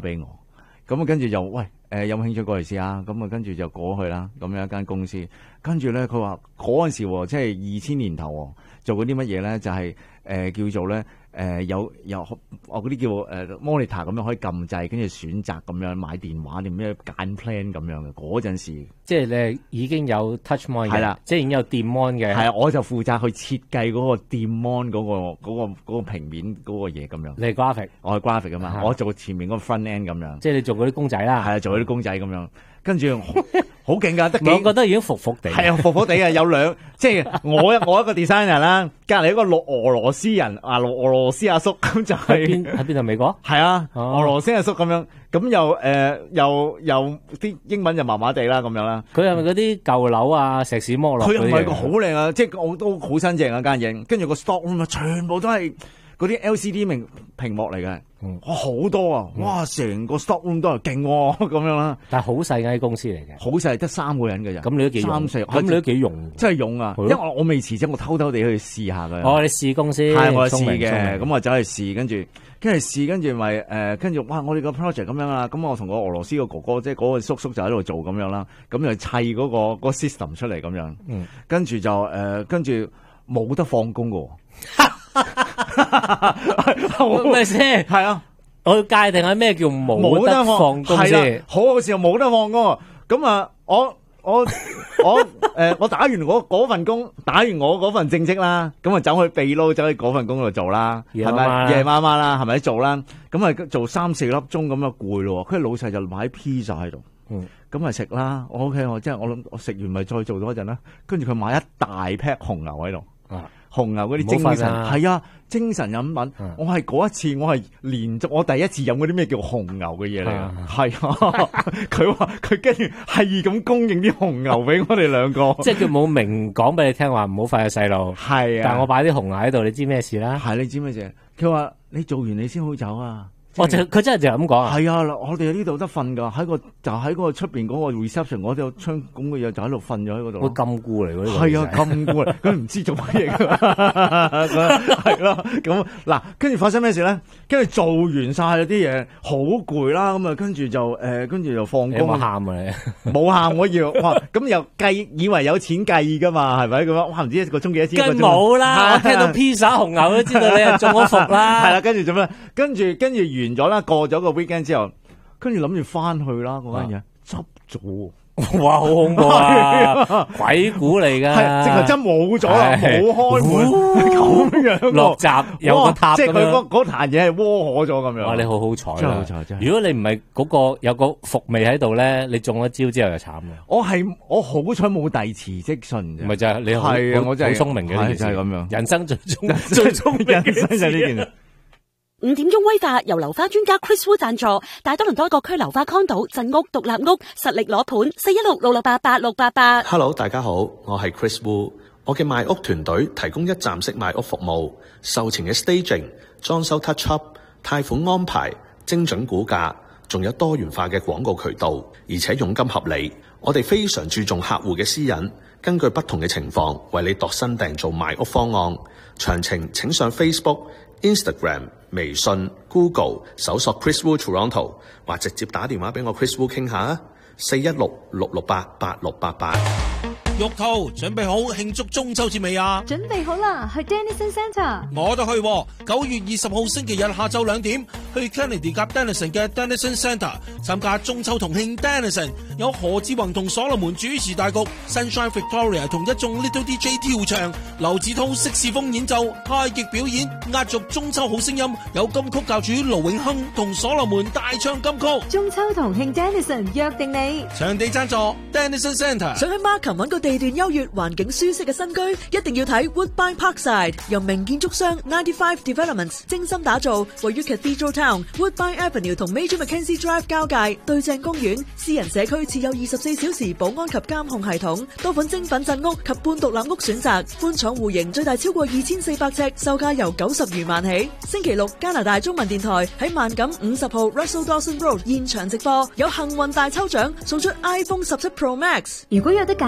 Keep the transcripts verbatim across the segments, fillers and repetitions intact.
俾我。咁啊，跟住就喂誒、呃、有冇興趣過嚟試下？咁啊，跟住就過去啦。咁樣一間公司，跟住咧佢話嗰陣時即係二千年頭做嗰啲乜嘢咧，就係、是、誒、呃、叫做咧。誒、呃、有有我嗰啲叫誒、呃、monitor 咁樣可以撳掣，跟住選擇咁樣買電話定咩揀 plan 咁樣嘅嗰陣時， 即係你已經有 touch mon 嘅， 係啦， 即係已經有電 mon 嘅， 係啊，我就負責去設計嗰個電 mon 嗰個嗰、嗰個嗰個平面嗰個嘢咁樣。 你係 graphic， 我係 graphic 啊嘛，我做前面嗰個 front end 咁樣， 即係你做嗰啲公仔啦， 係啊，做嗰啲公仔咁樣。跟住好勁㗎，得幾我覺得已經服服地， 係啊，服服地啊，有兩即係我一我一個 designer 啦，隔離一個俄羅斯人啊，俄羅斯阿叔咁就係邊喺邊度？美國係啊， 哦、 俄羅斯阿叔咁樣，咁又誒、呃、又又啲英文就麻麻地啦咁樣啦。 佢係咪嗰啲舊樓啊，石屎剝落？ 佢唔係個好靚啊，即係我都好新淨啊間嘢，跟住個 stock room 全部都係嗰啲 L C D 屏屏幕嚟嘅。 嗯， 哇好多啊！哇，成個 stock room 都係勁咁樣啦。 但係好細間公司嚟嘅， 好細，得三個人嘅啫。 咁你都幾勇， 三四， 咁你都幾勇， 真係勇啊！因為我我未辭職，我偷偷地去試下嘅。 哦，你試公司係我試嘅，咁我走去試，跟住跟住試，跟住咪誒，跟住哇！我哋個 project 咁樣啦，咁我同個俄羅斯個哥哥，即係嗰個叔叔就喺度做咁樣啦，咁就砌嗰個嗰個 system 出嚟咁樣。嗯，跟住就誒，跟住冇得放工嘅。 咩先？ 係啊。 我要界定下咩叫冇得放工先， 好好笑冇得放工。咁啊，我我我誒、呃，我打完嗰嗰份工，打完我嗰份正職啦，咁啊走去秘撈，走去嗰份工度做啦，係咪夜媽媽啦，係咪做啦？咁啊做三四粒鐘咁啊攰咯。跟住老細就買披薩喺度，嗯，咁咪食啦。我 OK，我即係我諗我食完咪再做多一陣啦。跟住佢買一大 pack 紅牛喺度，啊，紅牛嗰啲精神係啊。精神飲品，嗯、我係嗰一次，我係連續我第一次飲嗰啲咩叫紅牛嘅嘢嚟嘅，係啊，佢話佢跟住係咁供應啲紅牛俾我哋兩個， 即係佢冇明講俾你聽話唔好快嘅細路， 係啊， 但係我擺啲紅牛喺度，你知咩事啦？ 係你知咩事？佢話你做完你先好走啊！ 我就佢真係就咁講啊！ 係啊，我哋呢度得瞓噶，喺個就喺個出邊嗰個 reception 嗰度窗咁嘅嘢就喺度瞓咗喺嗰度。 個金菇嚟嗰啲。 係啊，金菇嚟，佢唔知做乜嘢噶，係咯。咁嗱，跟住發生咩事咧？跟住做完晒啲嘢，好攰啦。咁啊，跟住就誒，跟住就放工。 你有冇喊啊？你冇喊，我要哇！咁又計，以為有錢計噶嘛？係咪咁樣？哇！唔知一個鐘幾多錢？ 梗冇啦！我聽到披薩紅牛都知道你係中咗伏啦。 係啦，跟住做咩？跟住跟住完咗啦，過咗個 weekend 之後，跟住諗住翻去啦，嗰間嘢執咗， 哇，好恐怖啊！鬼故嚟噶， 係直頭真冇咗啦，冇開門咁樣落閘有個塔， 即係佢嗰嗰壇嘢係窩可咗咁樣。 哇，你好好彩啦！ 真係真係， 如果你唔係嗰個有個伏味喺度咧，你中咗招之後就慘啦。 我係我好彩冇遞辭職信啫， 咪就係你好係啊！我真係好聰明嘅呢件事， 就係咁樣， 人生最聰最聰明嘅人生就係呢件事。 五點鐘威化由流花專家 Chris Wu 贊助，大多倫多各區流花 condo 鎮屋獨立屋實力攞盤，四一六六六八八六八八。 Hello， 大家好，我係 Chris Wu， 我嘅賣屋團隊提供一站式賣屋服務，售前嘅 staging、裝修 touch up、貸款安排、精準估價，仲有多元化嘅廣告渠道，而且佣金合理。我哋非常注重客戶嘅私隱，根據不同嘅情況為你度身訂造賣屋方案。詳情請上 Facebook、Instagram、微信、Google 搜索 Chris Wu Toronto， 或直接打電話俾我 Chris Wu 傾下啊，四一六六六八八六八八。 玉兔準備好慶祝中秋節未啊？ 準備好啦，去 Dennison Centre。 我都去，九月二十號星期日下晝兩點去 Kennedy 夾 Dennison 嘅 Dennison Centre 參加中秋同慶 Dennison， 有何志宏同所羅門主持大局 ，Sunshine Victoria 同一眾 Little D J 跳場，劉志滔色士風演奏，太極表演，壓軸中秋好聲音，有金曲教主盧永亨同所羅門大唱金曲。 中秋同慶 Dennison 約定你， 場地贊助 Dennison Centre。 想喺 Markham 揾個地段優越、環境舒適嘅新居，一定要睇 Woodbine Parkside， 由名建築商ninety-five Developments 精心打造，位於 Cathedral Town Woodbine Avenue 同 Major Mackenzie Drive 交界，對正公園，私人社區設有二十四小時保安及監控系統，多款精品鎮屋及半獨立屋選擇，寬敞戶型，最大超過二千四百尺，售價由九十餘萬起。星期六加拿大中文電台喺萬錦五十號 Russell Dawson Road 現場直播，有幸運大抽獎，送出 iPhone 十七 Pro Max。 如果有得揀，梗係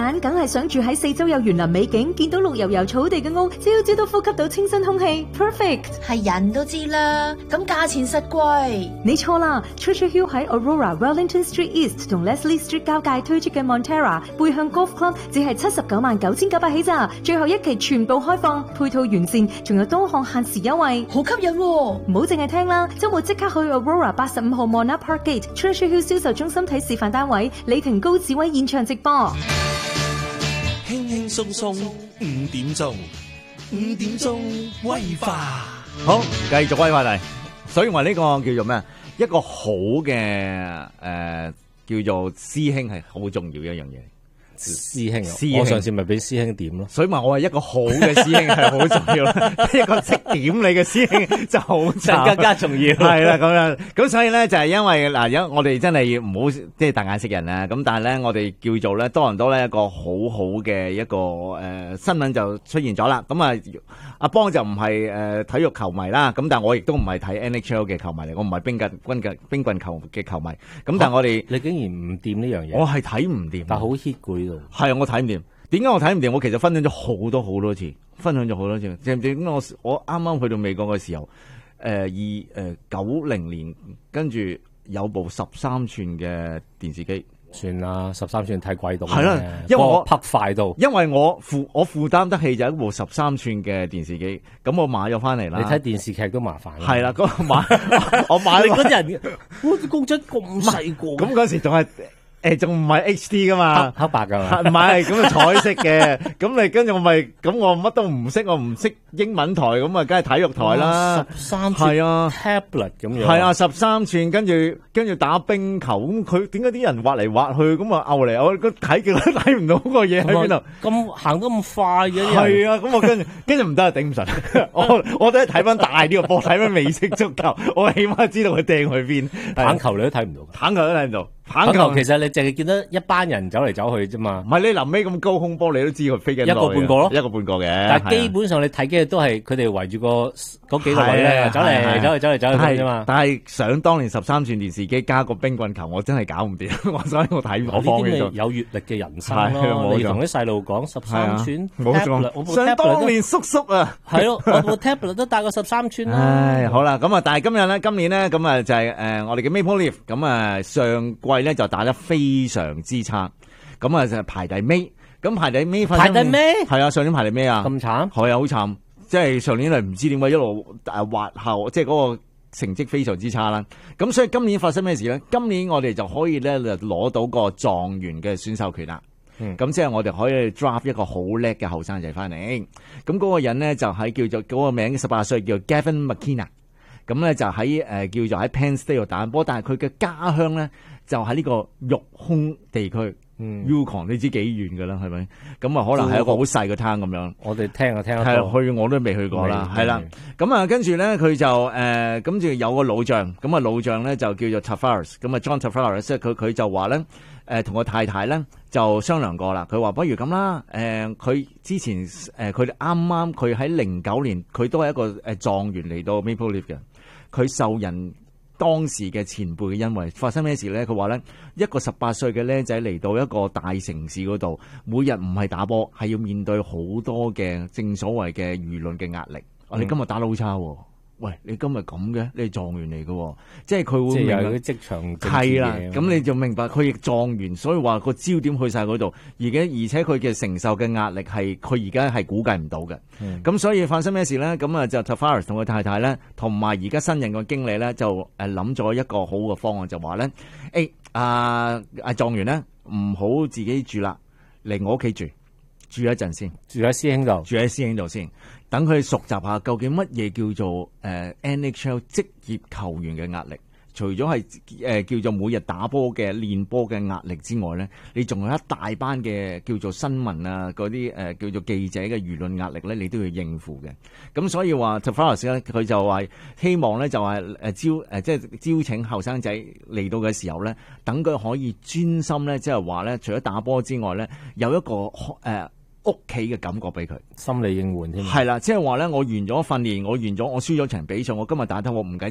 係想住喺四周有園林美景，見到綠油油草地嘅屋，朝朝都呼吸到清新空氣 ，perfect。 係人都知啦，咁價錢實貴。 你錯啦 ，Treasure Hill 喺 Aurora、Wellington Street East 同 Leslie Street 交界推出嘅 Montera 背向 Golf Club 只係七十九萬九千九百起咋，最後一期全部開放，配套完善，仲有多項限時優惠， 好吸引喎！ 唔好淨係聽啦，周末即刻去 Aurora 八十五號 Monarch Park Gate Treasure Hill 銷售中心睇示範單位，李婷高志威現場直播。 輕輕鬆鬆五點鐘，五點鐘威化。 好，繼續威化嚟。所以話呢個叫做咩？一個好嘅誒、呃，叫做師兄係好重要一樣嘢。 師兄， 師兄我上次咪俾師兄點咯， 所以話我係一個好嘅師兄係好重要啦，一個識點你嘅師兄就好更加重要。 係啦，咁樣咁所以咧就係因為嗱，因我哋真係唔好即係大眼識人啦。咁但係咧，我哋叫做咧多倫多咧一個好好嘅一個誒、呃、新聞就出現咗啦。咁啊，阿邦就唔係誒體育球迷啦，咁但係我亦都唔係睇 N H L 嘅球迷嚟，我唔係冰棍冰棍冰棍球嘅球迷。咁但係我哋、 啊、你竟然唔掂呢樣嘢， 我係睇唔掂， 但係好 hit 攰。 係啊，我睇唔掂。點解我睇唔掂？我其實分享咗好多好多次，分享咗好多次。知唔知？我我啱啱去到美國嘅時候，誒二誒九零年，跟住有部十三寸嘅電視機。 算啦，十三寸太貴到。 係啦，因為我拍快到， 因為我負我負擔得起就一部十三寸嘅電視機，咁我買咗翻嚟啦。 你睇電視劇都麻煩。 係啦，咁買我買你嗰人，我公仔咁細個， 咁嗰時仲係。誒，仲唔係 H D 噶嘛？ 黑白噶嘛？ 唔係，咁啊彩色嘅。咁你跟住我咪，咁我乜都唔識，我唔識英文台，咁啊，梗係體育台啦。 十三寸係啊 ，tablet 咁樣。 係啊，十三寸，跟住跟住打冰球，咁佢點解啲人畫嚟畫去，咁啊拗嚟，我睇極都睇唔到個嘢喺邊度。 咁行得咁快嘅。 係啊，咁我跟住跟住唔得啊，頂唔順。我我都係睇翻大啲個波，睇翻美式足球，我起碼知道佢掟去邊。 棒球你都睇唔到， 棒球都睇唔到。 棒球其實你淨係見得一班人走嚟走去啫嘛， 唔係你臨尾咁高空波，你都知佢飛緊一個半個咯， 一個半個嘅。 但係基本上你睇嘅都係佢哋圍住個嗰幾個位咧，走嚟走嚟走嚟走去啫嘛。 但係想當年十三寸電視機加個冰棍球，我真係搞唔掂，所以我睇我放棄咗。有閱歷嘅人生咯，你同啲細路講十三寸， 冇錯。想當年叔叔啊， 係咯，我部 tablet 都帶個十三寸啦。 唉，好啦，咁啊，但係今日咧，今年咧，咁啊就係誒我哋嘅 Maple Leaf，咁啊上季咧就打得非常之差，咁啊就排第尾，咁排第尾排第尾係啊，上年排第尾啊， 咁慘係啊，好慘，即係上年係唔知點解一路誒滑後，即係嗰個成績非常之差啦。咁所以今年發生咩事咧？今年我哋就可以咧就攞到個狀元嘅選秀權啦。咁、嗯、即係我哋可以 draft 一個好叻嘅後生仔翻嚟。咁嗰個人咧就喺叫做嗰、嗰個名十八歲叫 Gavin McKenna。咁咧就喺誒、呃、叫做喺 Penn State 度打波，但係佢嘅家鄉咧就喺呢個育空地區。嗯 Yukon 你知幾遠噶啦，係咪？咁啊，可能係一個好細嘅灘咁樣。 我哋聽啊聽啊， 係去我都未去過啦，係啦。咁啊，跟住咧佢就誒，跟、呃、住有個老將，咁啊老將咧就叫做 Tavares，咁啊 John Tavares，即係佢佢就話咧，誒同個太太咧就商量過啦。佢話不如咁啦，誒、呃、佢之前誒佢哋啱啱佢喺零九年，佢都係一個誒狀元嚟到 Maple Leaf 嘅，佢受人。當時嘅前輩嘅恩惠發生咩事咧？佢話咧一個十八歲嘅僆仔嚟到一個大城市嗰度，每日唔係打波，係要面對好多嘅正所謂嘅輿論嘅壓力。我、嗯、你今日打得好差，喂，你今日咁嘅，你係狀元嚟嘅，即係佢會明白有啲職場係啦。咁你就明白佢亦狀元，所以話個焦點去晒嗰度，而家而且佢嘅承受嘅壓力係佢而家係估計唔到嘅。咁、嗯、所以發生咩事咧？咁啊就 Tavares 同佢太太咧，同埋而家新任嘅經理咧，就誒諗咗一個好嘅方案，就話咧，誒阿阿狀元咧唔好自己住啦，嚟我屋企住。住一陣先， 住喺師兄度， 住喺師兄度先，等佢熟習下究竟乜嘢叫做誒、呃、N H L 職業球員嘅壓力。除咗係誒叫做每日打波嘅練波嘅壓力之外咧，你仲有一大班嘅叫做新聞啊嗰啲誒叫做記者嘅輿論壓力咧，你都要應付嘅。咁所以話 Tavares 咧，佢就話希望咧就係誒招誒即係邀請後生仔嚟到嘅時候咧，等佢可以專心咧，即係話咧，除咗打波之外咧，有一個誒。呃屋企嘅感覺俾佢， 心理應援添。 係啦，即係話咧，我完咗訓練，我完咗，我輸咗場比賽，我今日打得我唔緊要，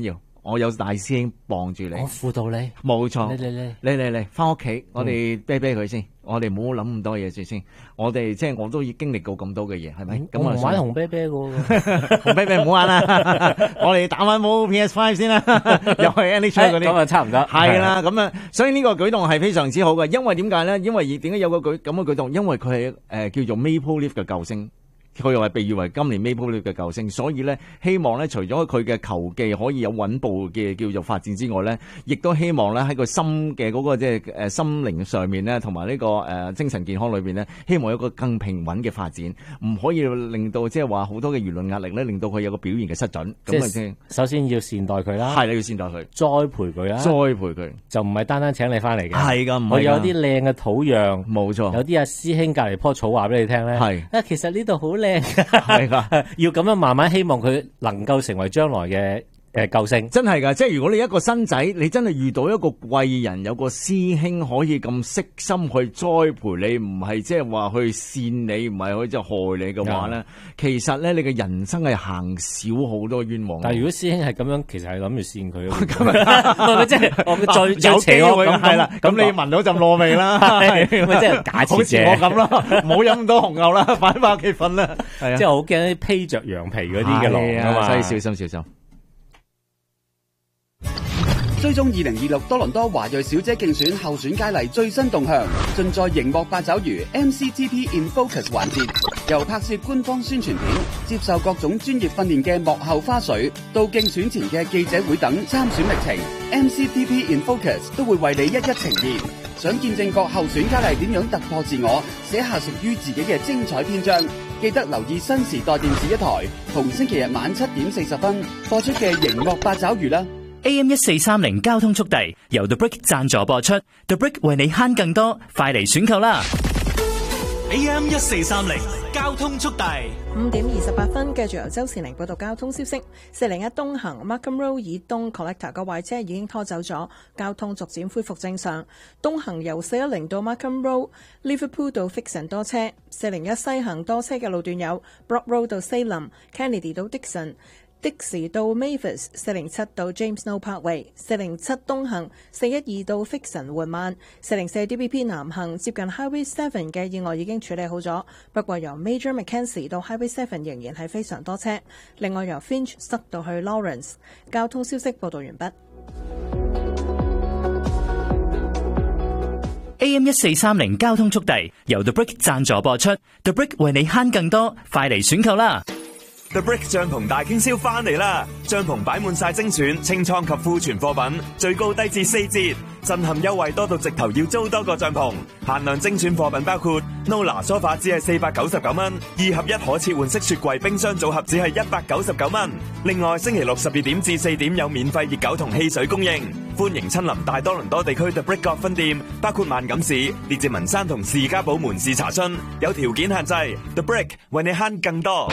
我有大師兄傍住你， 我輔導你， 冇錯， 你你你你嚟嚟翻屋企，我哋啤啤佢先，我哋唔好諗咁多嘢住先，我哋即係我都已經歷過咁多嘅嘢，係咪？咁我唔玩紅啤啤嘅， 紅啤啤唔好玩啦，我哋打翻部 P S 五 先啦，又係 N H L 嗰啲， 咁啊差唔多， 係啦，咁啊，所以呢個舉動係非常之好嘅，因為點解咧？因為點解有個舉咁嘅舉動？因為佢係誒叫做 Maple Leaf 嘅救星。佢又係被譽為今年 Maple Leaf 嘅救星，所以咧希望咧除咗佢嘅球技可以有穩步嘅叫做發展之外咧，亦都希望咧喺個心嘅嗰個即係誒心靈上面咧，同埋呢個誒精神健康裏邊咧，希望有個更平穩嘅發展，唔可以令到即係話好多嘅輿論壓力咧，令到佢有個表現嘅失準。咁啊先， 首先要善待佢啦， 係你要善待佢， 栽培佢啦， 栽培佢就唔係單單請你翻嚟嘅， 係㗎，唔係我有啲靚嘅土壤， 冇錯， 有啲阿師兄隔離棵草話俾你聽咧，係啊，其實呢度好靚。 係噶， 要咁樣慢慢希望佢能夠成為將來嘅誒救星， 真係噶，即係如果你一個新仔，你真係遇到一個貴人，有個師兄可以咁悉心去栽培你，唔係即係話去扇你，唔係去即係害你嘅話咧，嗯、其實咧你嘅人生係行少好多冤枉。 但係如果師兄係咁樣，其實係諗住扇佢，係咪即係我最最邪惡咁係啦？咁你聞到陣燶味啦，咪即係假設啫，好似我咁咯，唔好飲咁多紅牛啦，快翻屋企瞓啦。係啊，即係我好驚啲披着羊皮嗰啲嘅狼啊嘛， 所以小心小心。 追蹤二零二六多倫多華裔小姐競選候選佳麗最新動向，盡在熒幕八爪魚 M C T P in Focus 環節，由拍攝官方宣傳片、接受各種專業訓練嘅幕後花絮，到競選前嘅記者會等參選歷程 ，M C T P in Focus 都會為你一一呈現。想見證各候選佳麗點樣突破自我，寫下屬於自己嘅精彩篇章，記得留意新時代電視一台，逢星期日晚七點四十分播出嘅熒幕八爪魚啦。 A M 一四三零交通速遞由 The Brick 贊助播出 ，The Brick 為你慳更多，快嚟選購啦 ！A M 一四三零交通速遞五點二十八分，繼續由周善玲報道交通消息。四零一東行 Markham Road 以東 Collector 嘅壞車已經拖走咗，交通逐漸恢復正常。東行由四一零到 Markham Road、Liverpool 到 Fixon 多車，四零一西行多車嘅路段有 Brock Road 到 Salem、Kennedy 到 Dixon。的士到 Mavis， 四零七到 James No Parkway， 四零七東行，四一二到 Fixon 緩慢，四零四 D B P 南行接近 Highway Seven 嘅意外已經處理好咗，不過由 Major Mackenzie 到 Highway Seven 仍然係非常多車。另外由 Finch 塞到去 Lawrence。交通消息報道完畢。 A M 一四三零交通速遞由 The Brick 贊助播出 ，The Brick 為你慳更多，快嚟選購啦！ The Brick 帳篷大傾銷翻嚟啦！帳篷擺滿晒精選清倉及庫存貨品，最高低至四折，震撼優惠多到直頭要租多個帳篷。限量精選貨品包括 Nola 梳化只係四百九十九蚊，二合一可切換式雪櫃冰箱組合只係一百九十九蚊。另外星期六十二點至四點有免費熱狗同汽水供應。歡迎親臨大多倫多地區 The Brick 各分店，包括萬錦市、列治文山同士嘉堡門市查詢，有條件限制。The Brick 為你慳更多。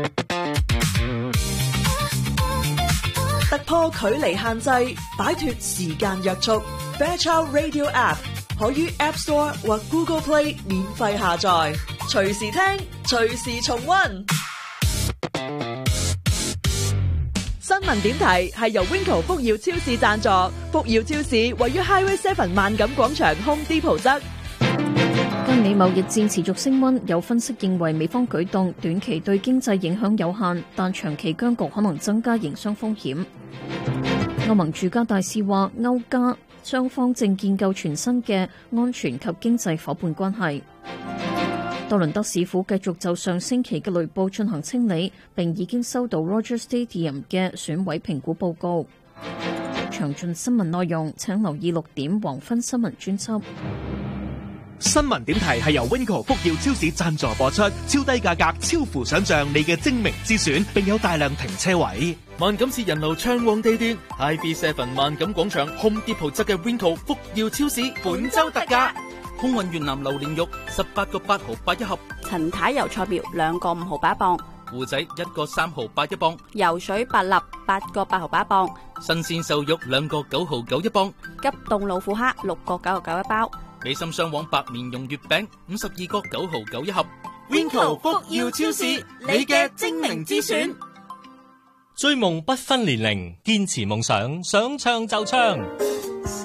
突破距離限制，擺脫時間約束。Fairchild Radio App 可於 App Store 或 Google Play 免費下載，隨時聽，隨時重溫。新聞點題係由 Winco 福耀超市贊助，福耀超市位於 Highway Seven 萬錦廣場 Home Depot 側。 中美貿易戰持續升溫，有分析認為美方舉動短期對經濟影響有限，但長期僵局可能增加營商風險。歐盟駐加大使話，歐加雙方正建構全新嘅安全及經濟夥伴關係。多倫多市府繼續就上星期嘅雷暴進行清理，並已經收到 Rogers Stadium 嘅損毀評估報告。詳盡新聞內容請留意六點黃昏新聞專輯。 新聞點題係由 Winco 福耀超市贊助播出，超低價格，超乎想象，你嘅精明之選，並有大量停車位。 萬錦市人流暢旺地段 ，I B Seven 萬錦廣場 Home Depot 側嘅 Winco 福耀超市本周特價，空運越南榴蓮肉十八個八毫八一盒， 陳太油菜苗兩個五毫八一磅， 糊仔一個三毫八一磅， 游水八粒八個八毫八一磅， 新鮮瘦肉兩個九毫九一磅， 急凍老虎蝦六個九毫九一包。 美心雙黃白蓮蓉月餅五十二個九毫九一盒。 Winco 福耀超市，你嘅精明之選。 追夢不分年齡，堅持夢想，想唱就唱。